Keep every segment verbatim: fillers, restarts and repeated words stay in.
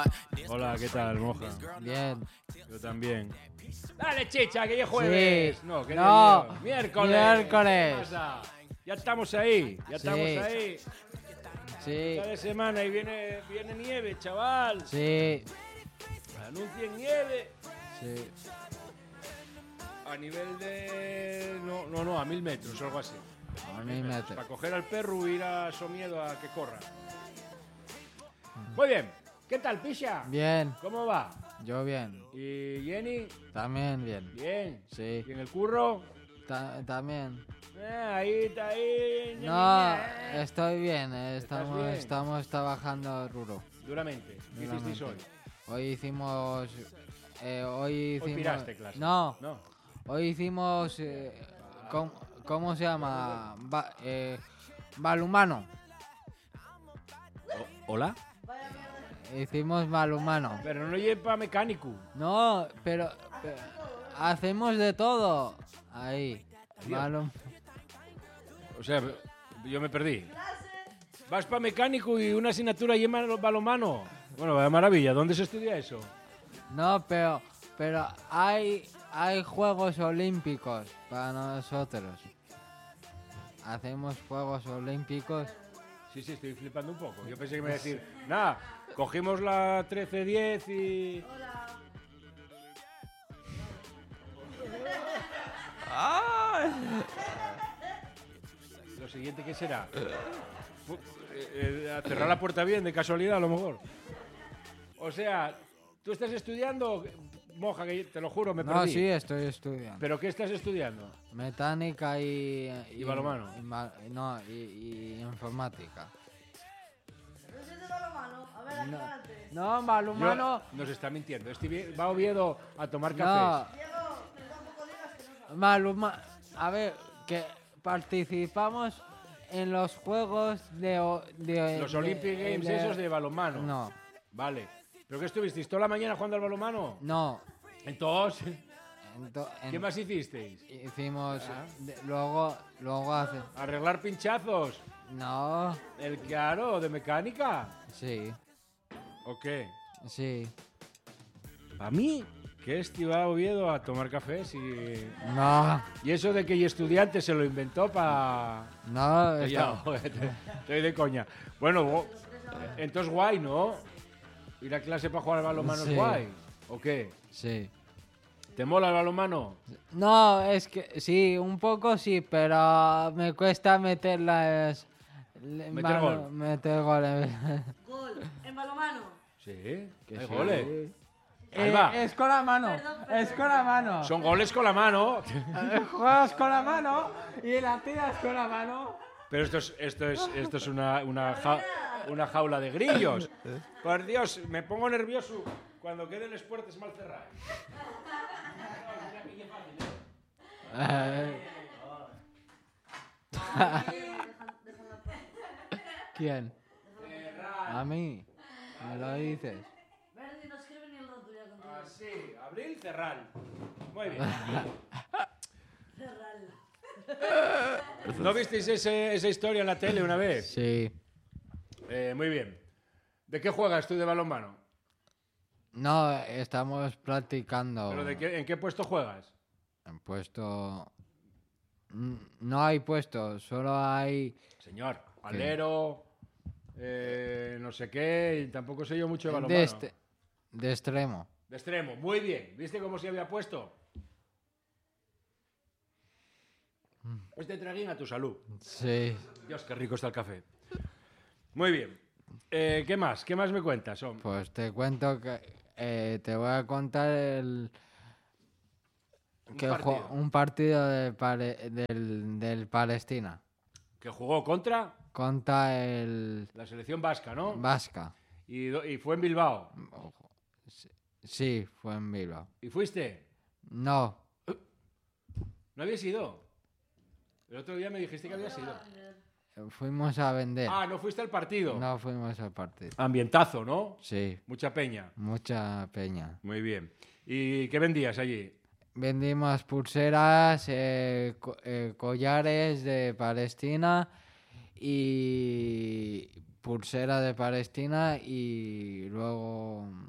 Hola, ¿qué tal, moja? Bien. Yo también. Dale, chicha, que ya es jueves. Sí. No, que No. día. Miércoles. Miércoles. ¿Qué pasa? Ya estamos ahí, ya Sí. estamos ahí. Sí. Cada semana y viene, viene nieve, chaval. Sí. Anuncien nieve. Sí. A nivel de... No, no, no, a mil metros o algo así. A mí me te- Para coger al perro y ir a Somiedo a que corra. Muy bien. ¿Qué tal, Pisha? Bien. ¿Cómo va? Yo bien. ¿Y Jenny? También bien. Bien. Sí. ¿Y en el curro? Ta- también. Eh, ahí está, ahí. ña, No, ña, ña. estoy bien. Estamos, bien? estamos trabajando duro. Duramente. ¿Qué hicisteis hoy? Hoy hicimos. eh, hoy hicimos. Hoy piraste clase. No. No. Hoy hicimos. eh, ¿cómo, cómo se llama? Ba- eh, balumano. O- ¿Hola? Hicimos balumano. Pero no lleva mecánico. No, pero, pero hacemos de todo. Ahí. Tío. Balum- O sea, yo me perdí. Vas para mecánico y una asignatura lleva balonmano. Bueno, vaya maravilla. ¿Dónde se estudia eso? No, pero, pero hay, hay Juegos Olímpicos para nosotros. Hacemos Juegos Olímpicos. Sí, sí, estoy flipando un poco. Yo pensé que me iba a decir, nada, cogimos la trece diez y... Lo siguiente, ¿qué será? Fu- eh, eh, cerrar la puerta bien, de casualidad, a lo mejor. O sea, tú estás estudiando... Moja, que te lo juro, me No, perdí. sí, estoy estudiando. ¿Pero qué estás estudiando? Mecánica y... ¿Y balonmano? y ma- no, y, y informática. No sé de balonmano. A ver, aclárate. No, Yo- balonmano... nos está mintiendo. Este vie- va a Oviedo a tomar No, cafés. Diego, que tampoco digas que no sabes. balonmano... A ver, que participamos en los juegos de... o- de Los de- Olympic Games de- esos de balonmano. No, Vale. ¿Pero qué estuvisteis toda la mañana jugando al balonmano? no. Entonces, Ento- en- ¿qué más hicisteis? Hicimos... Ah. de- luego, luego hace... ¿Arreglar pinchazos? No, ¿El claro de mecánica? sí, ¿O qué? sí. ¿A mí? Que este iba a Oviedo a tomar cafés y... No, Y eso de que y estudiante se lo inventó para... no, Ya, está- joder, te- estoy de coña. Bueno, go- entonces guay, ¿no? Ir a clase para jugar al balonmano Sí. es guay. ¿O qué? sí. ¿Te mola el balonmano? No, es que sí, un poco sí, pero me cuesta meter las... le- Meter mano- gol. Meter goles. Gol. En balonmano. Sí, Que hay sí. goles. Ahí Eh, va. es con la mano, Perdón, perdón. es con la mano. Son goles con la mano. Eh, Juegas con la mano y la tiras con la mano. Pero esto es, esto es, esto es una, una, ja- una jaula de grillos. Por Dios, me pongo nervioso cuando queden las puertas mal cerradas. Eh, ¿Quién? A mí. ¿Me lo dices? Verdi no escribe ni el rótulo ya contigo. Así, abril, cerral. Muy bien. Cerrarla. ¿No visteis ese- esa historia en la tele una vez? Sí. Eh, muy bien. ¿De qué juegas tú de balonmano? No, estamos practicando. ¿Pero de qué, en qué puesto juegas? En puesto... Mm, No hay puesto, solo hay... Señor, alero, eh, no sé qué, y tampoco sé yo mucho de balonmano. De, este- de extremo. De extremo, muy bien. ¿Viste cómo se había puesto? Este traguín a tu salud. Sí. Dios, qué rico está el café. Muy bien. Eh, ¿Qué más? ¿Qué más me cuentas, hombre? Pues te cuento que... eh, te voy a contar el... Un que partido. ju- un partido de Pale- del, del Palestina Que jugó contra contra el la selección vasca, ¿no? Vasca. Y, do- y fue en Bilbao. Ojo. Sí, sí, fue en Bilbao. ¿Y fuiste? No, ¿No habías ido? El otro día me dijiste que habías ido. fuimos a vender. Ah, ¿no fuiste al partido? No fuimos al partido. Ambientazo, ¿no? Sí, Mucha peña. mucha peña. Muy bien. ¿Y qué vendías allí? Vendimos pulseras, eh, co- eh, collares de Palestina y pulsera de Palestina y luego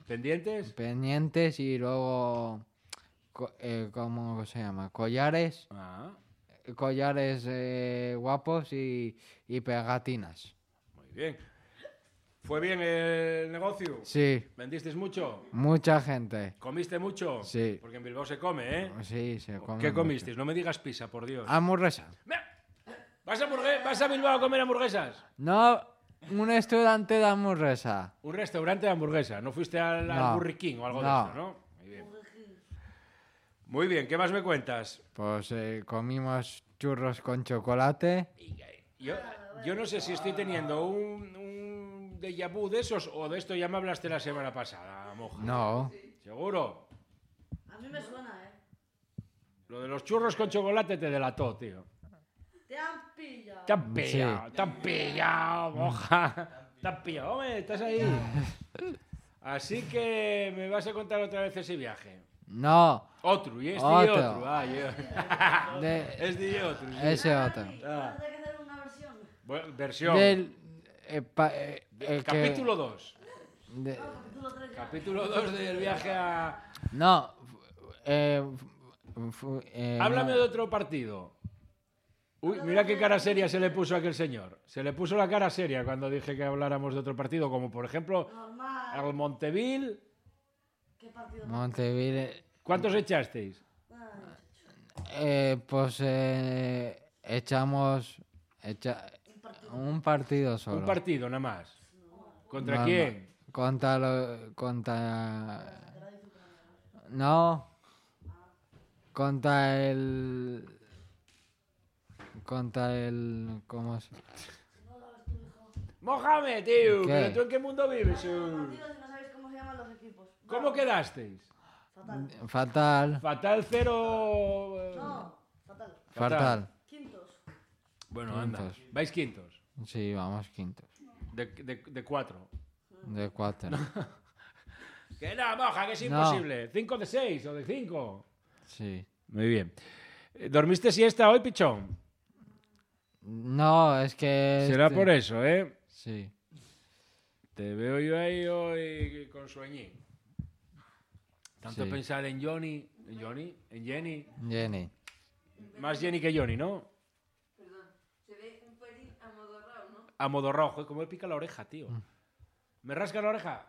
¿Pendientes? pendientes y luego, co- eh, ¿cómo se llama? Collares, Ah, collares eh, guapos y, y pegatinas. muy bien. ¿Fue bien el negocio? Sí, ¿Vendisteis mucho? mucha gente. ¿Comiste mucho? Sí. Porque en Bilbao se come, ¿eh? Sí, se come ¿Qué mucho. comisteis? No me digas pizza, por Dios. Hamburguesa. ¿Vas a, hamburgue- ¿Vas a Bilbao a comer hamburguesas? No, un estudiante de hamburguesa. Un restaurante de hamburguesa. ¿No fuiste al, al No. Burger King o algo No. de eso, no? Muy bien. Muy bien, ¿qué más me cuentas? Pues eh, comimos churros con chocolate. Yo, yo no sé si estoy teniendo un, un déjà vu de esos o de esto ya me hablaste la semana pasada, moja. No, ¿Seguro? A mí me suena, ¿eh? Lo de los churros con chocolate te delató, tío. Te han pillado. Te han pillado, Sí. te han pillado, moja. Te han pillado, hombre, estás ahí. Así que me vas a contar otra vez ese viaje. no, Otro, y este y Otro. otro. Ah, yo. de, Este y otro. sí. ese otro. Ah. Vas a tener que hacer una versión. Bueno, versión. Del eh, pa- eh, eh, que- Capítulo dos. de- Capítulo tres ya. Capítulo dos del viaje a... no, eh, fu- fu- eh, Háblame no. de otro partido. Uy, mira qué cara seria se le puso a aquel señor. Se le puso la cara seria cuando dije que habláramos de otro partido, como por ejemplo Normal. el Monteville. ¿Qué partido? Montevideo. ¿Cuántos echasteis? Ay, Eh, pues eh, echamos echa- un partido solo. Un partido nada más. ¿Contra No, quién? no, Contra lo- contra no contra el contra el ¿cómo se? Mohamed, tío. ¿Qué? ¿Pero tú en qué mundo vives? partido uh? si no sabéis cómo se llaman los equipos. ¿Cómo quedasteis? Fatal. Fatal, Fatal cero... eh, No, fatal. fatal. Quintos. Bueno, anda. Quintos. ¿Vais quintos? Sí, vamos quintos. De, de, de cuatro. De cuatro. Que no, moja, que es No. imposible. Cinco de seis o de cinco. Sí. Muy bien. Eh, ¿Dormiste siesta hoy, pichón? No, es que Será este- por eso, ¿eh? Sí. Te veo yo ahí hoy con sueñín. Tanto Sí. pensar en Johnny, en Johnny, en Jenny. Jenny. Más Jenny que Johnny, ¿no? Perdón, se ve un pelín amodorrado, ¿no? A modo rojo, como me pica la oreja, tío. ¿Me rasca la oreja?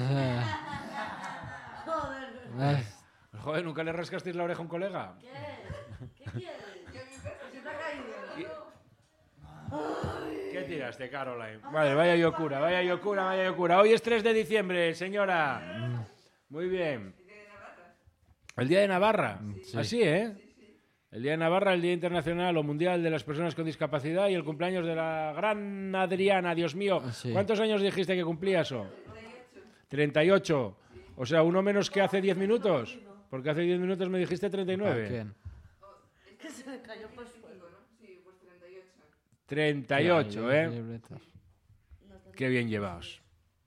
Joder. Eh, Joder, ¿nunca le rascasteis la oreja a un colega? ¿Qué? ¿Qué quieres? ¿Se te ha caído? ¿Qué tiraste, Caroline? Vale, vaya locura, vaya locura, vaya locura. Hoy es tres de diciembre, señora. Muy bien. ¿El Día de Navarra? Sí. Así, ¿eh? El Día de Navarra, el Día Internacional o Mundial de las Personas con Discapacidad y el cumpleaños de la gran Adriana, Dios mío. Sí. ¿Cuántos años dijiste que cumplía eso? treinta y ocho. O sea, uno menos que hace diez minutos. Porque hace diez minutos me dijiste treinta y ¿para nueve. quién? Que se me cayó por suelo. Sí, pues treinta y ocho. treinta y ocho, Ay, ¿eh? libretas. Qué bien llevaos.